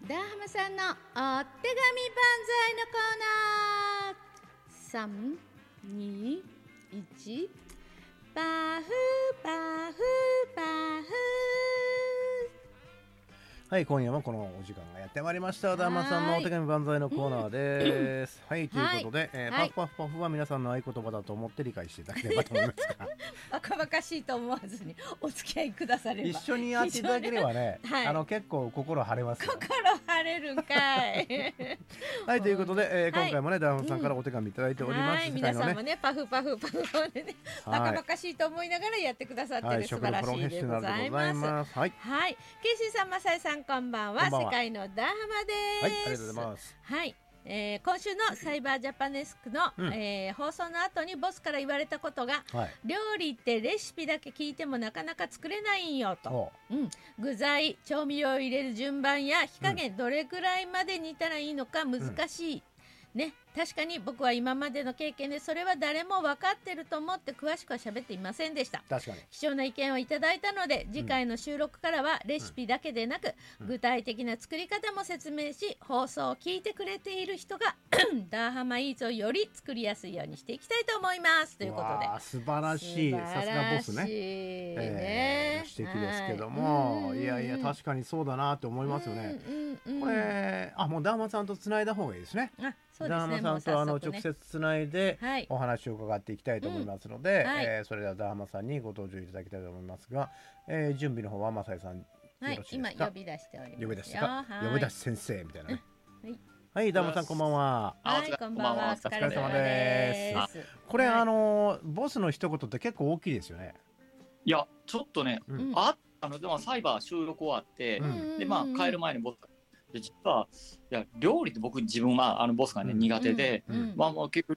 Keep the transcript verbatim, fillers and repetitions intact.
ダーハマさんのお手紙万歳のコーナー。さん、に、いち、パフパフパフ。 はい、今夜もこのお時間がやってまいりました。ダーマさんのお手紙万歳のコーナーです。はい、ということで、えーはいパフパフパフは皆さんの合言葉だと思って理解していただければと思いますがバカバカしいと思わずにお付き合いくだされば一緒にやっていただければね、 はいあの結構心晴れますよ。 心晴れるんかいはい、ということで、えーはい今回もね、ダーマさんからお手紙いただいております。 はい、 世界のね皆さんもねパフパフパフをね、 はいバカバカしいと思いながらやってくださってはい、 る素食のプロフェッ晴らしいでショナルでございまございます。 す。 はい、 はい、ケイシーさん、マサイさん、こんばんは。 こんばんは世界のダーハマです。 はい、ありがとうございます。 はい、えー今週のサイバージャパネスクの、 うんえー放送の後にボスから言われたことが、 はい、 料理ってレシピだけ聞いてもなかなか作れないんよと。 おうん、具材調味料を入れる順番や火加減、どれくらいまで煮たらいいのか難しい、ね、確かに僕は今までの経験でそれは誰も分かってると思って詳しくは喋っていませんでした。 確かに。 貴重な意見をいただいたので次回の収録からはレシピだけでなく、 うん具体的な作り方も説明し、放送を聞いてくれている人がダーハマイーツをより作りやすいようにしていきたいと思いますということで。 わあ、素晴らしい。 素晴らさすがボスね。 しいえねー、指摘ですけどはも、 いいやいや確かにそうだなって思いますよね。 うんうんうん、 これ、あ、もうダーマさんとつないだ方がいいですね。 あ、そうですね。 ダーマさんとあのもう早速ね直接つないではいお話を伺っていきたいと思いますので、 うんはいえーそれではダーマさんにご登場いただきたいと思いますが、えー準備の方はマサイさんよはいろしいですか。 今呼び出しておりますよ。 呼び出しか、 はい呼び出し先生みたいなね。 はいはい、ダーマさんこんばんは。 はい、 あお疲れこんばんは。おこんばんは疲れ様お疲れ様です。 これ、 はいあのボスの一言って結構大きいですよね。 いや、ちょっとね、 うんああのでもサイバー収録終わって、 うんで、まあ、帰る前にボスが、で実は、いや、料理って僕、自分は、あのボスがね、 うん苦手で、 うんまあ、もう結局、